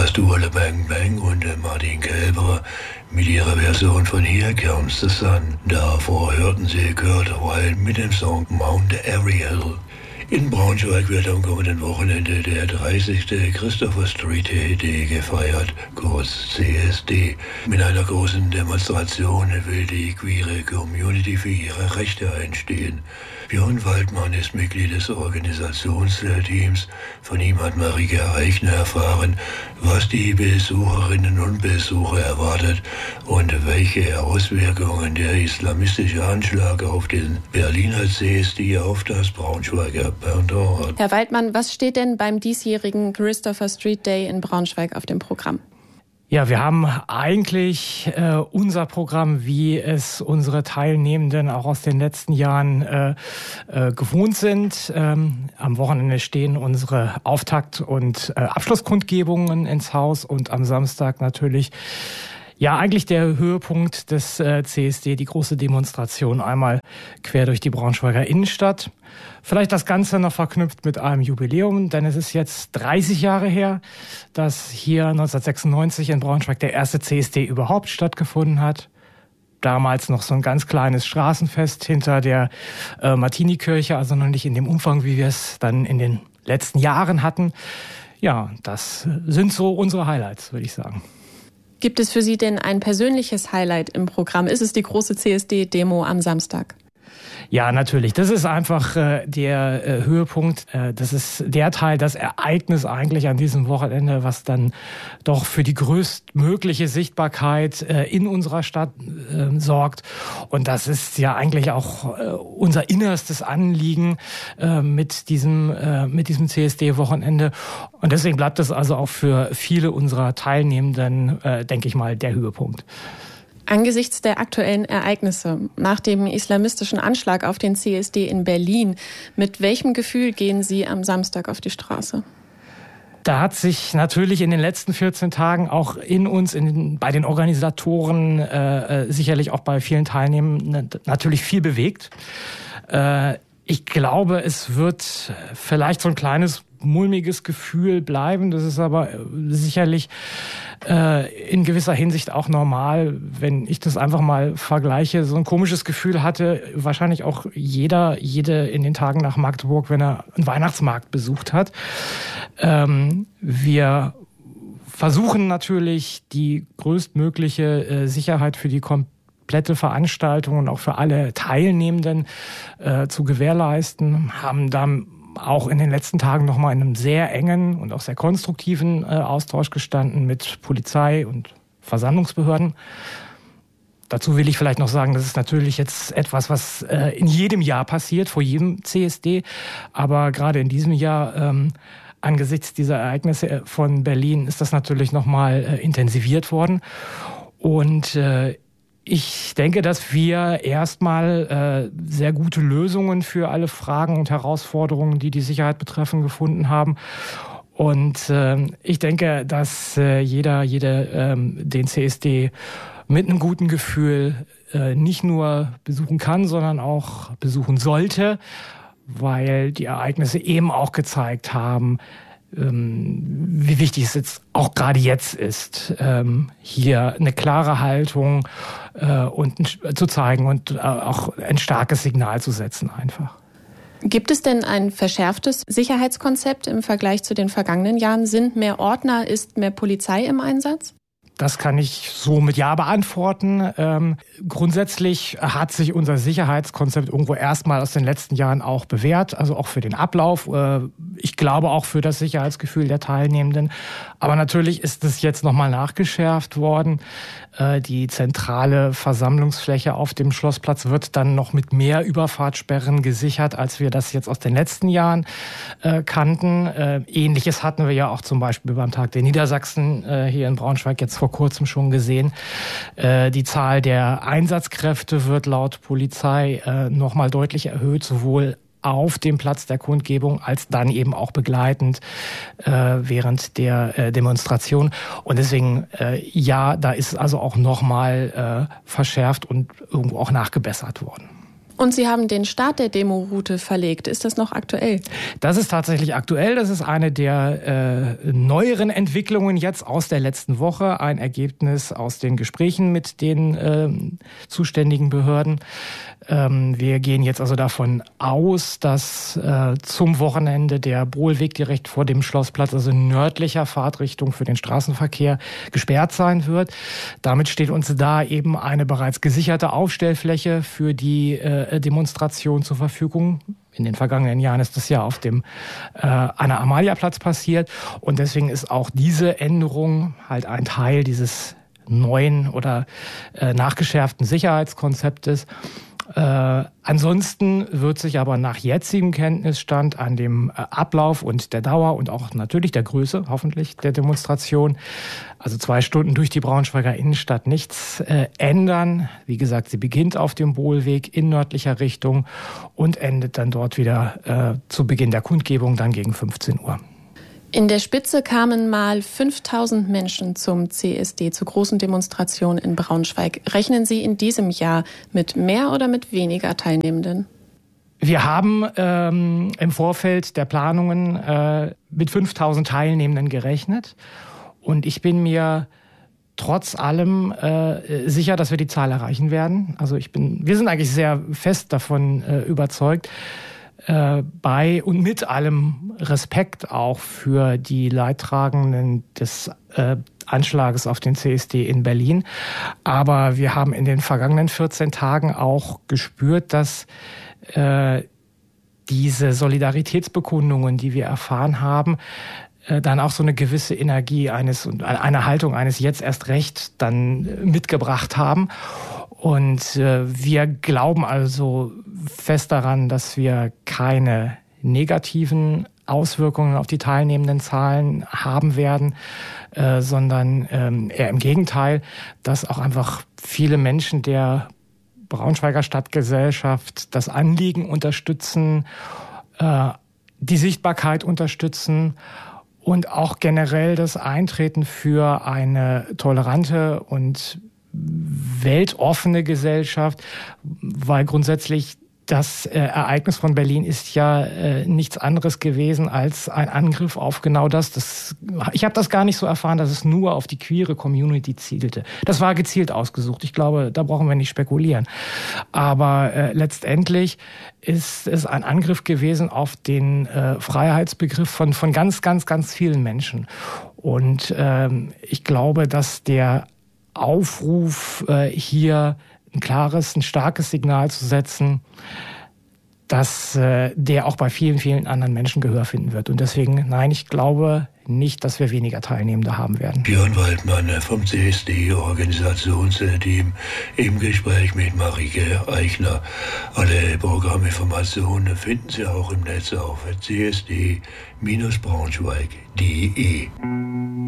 warst Ulle Bang Bang und Martin Kälber mit ihrer Version von Here Comes the Sun. Davor hörten Sie Kurt Weill mit dem Song Mount Ariel. In Braunschweig wird am kommenden Wochenende der 30. Christopher Street Day gefeiert, kurz CSD. Mit einer großen Demonstration will die queere Community für ihre Rechte einstehen. Björn Waldmann ist Mitglied des Organisationsteams. Von ihm hat Marika Eichner erfahren, was die Besucherinnen und Besucher erwartet und welche Auswirkungen der islamistische Anschlag auf den Berliner CSD auf das Braunschweiger Pendant hat. Herr Waldmann, was steht denn beim diesjährigen Christopher Street Day in Braunschweig auf dem Programm? Ja, wir haben eigentlich unser Programm, wie es unsere Teilnehmenden auch aus den letzten Jahren gewohnt sind. Am Wochenende stehen unsere Auftakt- und Abschlusskundgebungen ins Haus und am Samstag natürlich ja eigentlich der Höhepunkt des CSD, die große Demonstration einmal quer durch die Braunschweiger Innenstadt. Vielleicht das Ganze noch verknüpft mit einem Jubiläum, denn es ist jetzt 30 Jahre her, dass hier 1996 in Braunschweig der erste CSD überhaupt stattgefunden hat. Damals noch so ein ganz kleines Straßenfest hinter der Martinikirche, also noch nicht in dem Umfang, wie wir es dann in den letzten Jahren hatten. Ja, das sind so unsere Highlights, würde ich sagen. Gibt es für Sie denn ein persönliches Highlight im Programm? Ist es die große CSD-Demo am Samstag? Ja, natürlich. Das ist einfach der Höhepunkt. Das ist der Teil, das Ereignis eigentlich an diesem Wochenende, was dann doch für die größtmögliche Sichtbarkeit in unserer Stadt sorgt. Und das ist ja eigentlich auch unser innerstes Anliegen mit diesem CSD-Wochenende. Und deswegen bleibt es also auch für viele unserer Teilnehmenden, denke ich mal, der Höhepunkt. Angesichts der aktuellen Ereignisse nach dem islamistischen Anschlag auf den CSD in Berlin, mit welchem Gefühl gehen Sie am Samstag auf die Straße? Da hat sich natürlich in den letzten 14 Tagen auch in uns, bei den Organisatoren, sicherlich auch bei vielen Teilnehmern natürlich viel bewegt. Ich glaube, es wird vielleicht so ein kleines mulmiges Gefühl bleiben. Das ist aber sicherlich in gewisser Hinsicht auch normal, wenn ich das einfach mal vergleiche. So ein komisches Gefühl hatte wahrscheinlich auch jede in den Tagen nach Magdeburg, wenn er einen Weihnachtsmarkt besucht hat. Wir versuchen natürlich die größtmögliche Sicherheit für die komplette Veranstaltung und auch für alle Teilnehmenden zu gewährleisten, haben dann auch in den letzten Tagen nochmal in einem sehr engen und auch sehr konstruktiven Austausch gestanden mit Polizei und Versammlungsbehörden. Dazu will ich vielleicht noch sagen, das ist natürlich jetzt etwas, was in jedem Jahr passiert, vor jedem CSD. Aber gerade in diesem Jahr, angesichts dieser Ereignisse von Berlin, ist das natürlich nochmal intensiviert worden. Und ich denke, dass wir erstmal sehr gute Lösungen für alle Fragen und Herausforderungen, die die Sicherheit betreffen, gefunden haben. Und ich denke, dass jeder den CSD mit einem guten Gefühl nicht nur besuchen kann, sondern auch besuchen sollte, weil die Ereignisse eben auch gezeigt haben, wie wichtig es jetzt auch gerade jetzt ist, hier eine klare Haltung zu zeigen und auch ein starkes Signal zu setzen einfach. Gibt es denn ein verschärftes Sicherheitskonzept im Vergleich zu den vergangenen Jahren? Sind mehr Ordner, ist mehr Polizei im Einsatz? Das kann ich so mit Ja beantworten. Grundsätzlich hat sich unser Sicherheitskonzept irgendwo erstmal aus den letzten Jahren auch bewährt, also auch für den Ablauf. Ich glaube auch für das Sicherheitsgefühl der Teilnehmenden. Aber natürlich ist es jetzt nochmal nachgeschärft worden. Die zentrale Versammlungsfläche auf dem Schlossplatz wird dann noch mit mehr Überfahrtssperren gesichert, als wir das jetzt aus den letzten Jahren kannten. Ähnliches hatten wir ja auch zum Beispiel beim Tag der Niedersachsen hier in Braunschweig jetzt vor kurzem schon gesehen. Die Zahl der Einsatzkräfte wird laut Polizei nochmal deutlich erhöht, sowohl auf dem Platz der Kundgebung als dann eben auch begleitend während der Demonstration. Und deswegen, ja, da ist also auch nochmal verschärft und irgendwo auch nachgebessert worden. Und Sie haben den Start der Demo-Route verlegt. Ist das noch aktuell? Das ist tatsächlich aktuell. Das ist eine der neueren Entwicklungen jetzt aus der letzten Woche. Ein Ergebnis aus den Gesprächen mit den zuständigen Behörden. Wir gehen jetzt also davon aus, dass zum Wochenende der Bohlweg direkt vor dem Schlossplatz, also in nördlicher Fahrtrichtung für den Straßenverkehr, gesperrt sein wird. Damit steht uns da eben eine bereits gesicherte Aufstellfläche für die Demonstration zur Verfügung. In den vergangenen Jahren ist das ja auf dem Anna-Amalia-Platz passiert. Und deswegen ist auch diese Änderung halt ein Teil dieses neuen oder nachgeschärften Sicherheitskonzeptes. Ansonsten wird sich aber nach jetzigem Kenntnisstand an dem Ablauf und der Dauer und auch natürlich der Größe, hoffentlich, der Demonstration, also 2 Stunden durch die Braunschweiger Innenstadt, nichts ändern. Wie gesagt, sie beginnt auf dem Bohlweg in nördlicher Richtung und endet dann dort wieder zu Beginn der Kundgebung, dann gegen 15 Uhr. In der Spitze kamen mal 5000 Menschen zum CSD, zur großen Demonstration in Braunschweig. Rechnen Sie in diesem Jahr mit mehr oder mit weniger Teilnehmenden? Wir haben im Vorfeld der Planungen mit 5000 Teilnehmenden gerechnet. Und ich bin mir trotz allem sicher, dass wir die Zahl erreichen werden. Also wir sind eigentlich sehr fest davon überzeugt, bei und mit allem Respekt auch für die Leidtragenden des Anschlages auf den CSD in Berlin. Aber wir haben in den vergangenen 14 Tagen auch gespürt, dass diese Solidaritätsbekundungen, die wir erfahren haben, dann auch so eine gewisse Energie eine Haltung eines jetzt erst recht dann mitgebracht haben. Und wir glauben also fest daran, dass wir keine negativen Auswirkungen auf die teilnehmenden Zahlen haben werden, sondern eher im Gegenteil, dass auch einfach viele Menschen der Braunschweiger Stadtgesellschaft das Anliegen unterstützen, die Sichtbarkeit unterstützen und auch generell das Eintreten für eine tolerante und weltoffene Gesellschaft, weil grundsätzlich das Ereignis von Berlin ist ja nichts anderes gewesen als ein Angriff auf genau das. Ich habe das gar nicht so erfahren, dass es nur auf die queere Community zielte. Das war gezielt ausgesucht. Ich glaube, da brauchen wir nicht spekulieren. Aber letztendlich ist es ein Angriff gewesen auf den Freiheitsbegriff von ganz, ganz, ganz vielen Menschen. Und ich glaube, dass der Aufruf, hier ein starkes Signal zu setzen, dass der auch bei vielen, vielen anderen Menschen Gehör finden wird. Und deswegen, nein, ich glaube nicht, dass wir weniger Teilnehmende haben werden. Björn Waldmann vom CSD-Organisationsteam im Gespräch mit Marike Eichner. Alle Programminformationen finden Sie auch im Netz auf csd-braunschweig.de.